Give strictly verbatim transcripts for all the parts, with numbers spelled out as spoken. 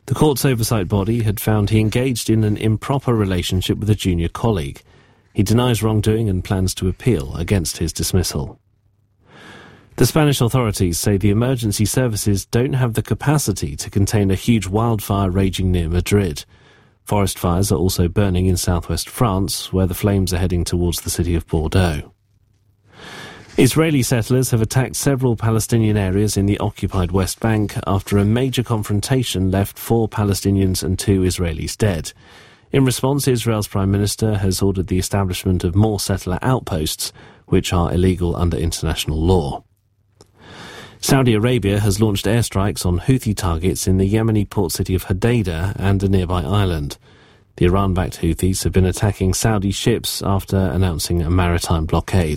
The court's oversight body had found he engaged in an improper relationship with a junior colleague. He denies wrongdoing and plans to appeal against his dismissal. The Spanish authorities say the emergency services don't have the capacity to contain a huge wildfire raging near Madrid. Forest fires are also burning in southwest France, where the flames are heading towards the city of Bordeaux. Israeli settlers have attacked several Palestinian areas in the occupied West Bank after a major confrontation left four Palestinians and two Israelis dead. In response, Israel's Prime Minister has ordered the establishment of more settler outposts, which are illegal under international law. Saudi Arabia has launched airstrikes on Houthi targets in the Yemeni port city of Hodeidah and a nearby island. The Iran-backed Houthis have been attacking Saudi ships after announcing a maritime blockade.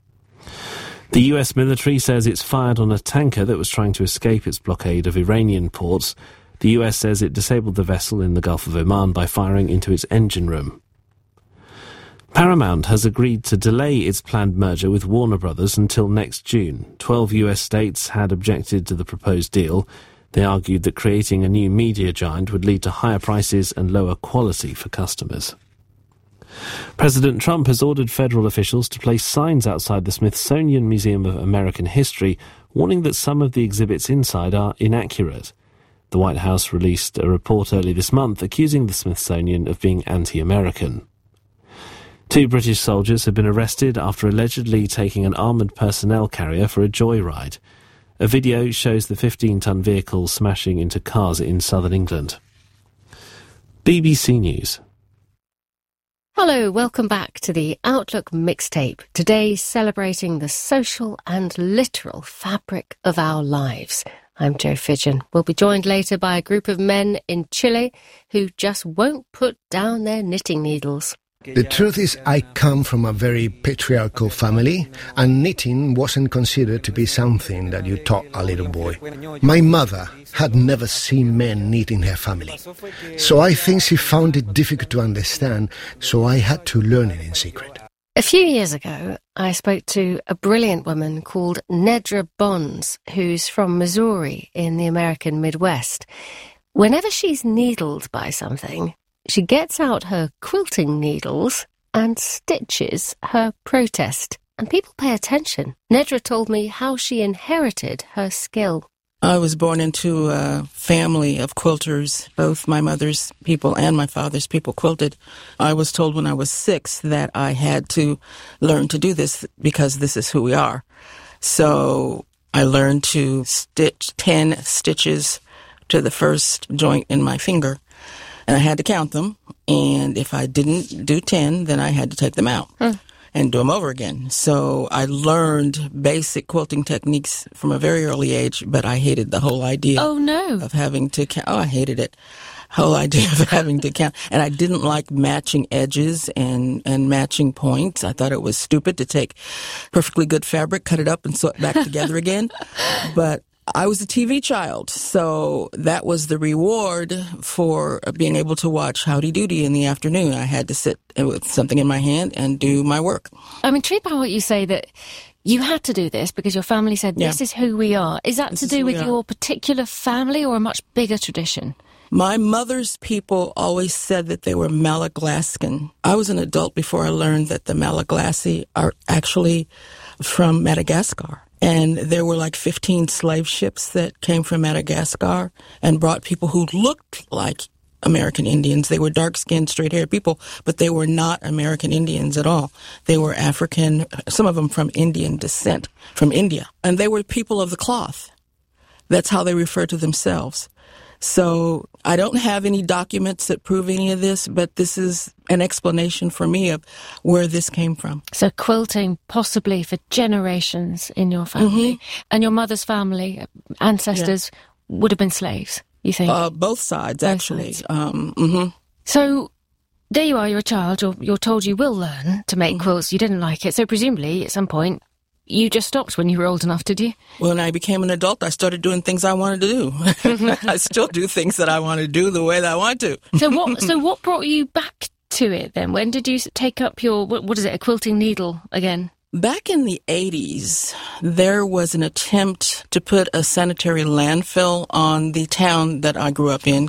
The U S military says it's fired on a tanker that was trying to escape its blockade of Iranian ports. The U S says it disabled the vessel in the Gulf of Oman by firing into its engine room. Paramount has agreed to delay its planned merger with Warner Brothers until next June. Twelve U S states had objected to the proposed deal. They argued that creating a new media giant would lead to higher prices and lower quality for customers. President Trump has ordered federal officials to place signs outside the Smithsonian Museum of American History warning that some of the exhibits inside are inaccurate. The White House released a report early this month accusing the Smithsonian of being anti-American. Two British soldiers have been arrested after allegedly taking an armoured personnel carrier for a joyride. A video shows the fifteen-ton vehicle smashing into cars in southern England. B B C News. Hello, welcome back to the Outlook Mixtape. Today celebrating the social and literal fabric of our lives. I'm Jo Fidgen. We'll be joined later by a group of men in Chile who just won't put down their knitting needles. The truth is, I come from a very patriarchal family, and knitting wasn't considered to be something that you taught a little boy. My mother had never seen men knit in her family, so I think she found it difficult to understand, so I had to learn it in secret. A few years ago, I spoke to a brilliant woman called Nedra Bonds, who's from Missouri in the American Midwest. Whenever she's needled by something, she gets out her quilting needles and stitches her protest. And people pay attention. Nedra told me how she inherited her skill. I was born into a family of quilters. Both my mother's people and my father's people quilted. I was told when I was six that I had to learn to do this because this is who we are. So I learned to stitch ten stitches to the first joint in my finger. And I had to count them, and if I didn't do ten, then I had to take them out hmm. and do them over again. So I learned basic quilting techniques from a very early age, but I hated the whole idea oh, no. of having to count. Oh, I hated it. Whole idea of having to count. And I didn't like matching edges and, and matching points. I thought it was stupid to take perfectly good fabric, cut it up, and sew it back together again. But I was a T V child, so that was the reward for being able to watch Howdy Doody in the afternoon. I had to sit with something in my hand and do my work. I'm intrigued by what you say, that you had to do this because your family said, this yeah. is who we are. Is that this to do with your particular family or a much bigger tradition? My mother's people always said that they were Malaglaskan. I was an adult before I learned that the Malagasy are actually from Madagascar. And there were like fifteen slave ships that came from Madagascar and brought people who looked like American Indians. They were dark-skinned, straight-haired people, but they were not American Indians at all. They were African, some of them from Indian descent, from India. And they were people of the cloth. That's how they referred to themselves. So I don't have any documents that prove any of this, but this is an explanation for me of where this came from. So quilting possibly for generations in your family. Mm-hmm. And your mother's family, ancestors, yeah. would have been slaves, you think? Uh, both sides, both actually. Sides. Um, mm-hmm. So there you are, you're a child, you're, you're told you will learn to make mm-hmm. quilts, you didn't like it. So presumably at some point you just stopped when you were old enough, did you? When I became an adult, I started doing things I wanted to do. I still do things that I want to do the way that I want to. So what So what brought you back to it then? When did you take up your, what, what is it, a quilting needle again? Back in the eighties, there was an attempt to put a sanitary landfill on the town that I grew up in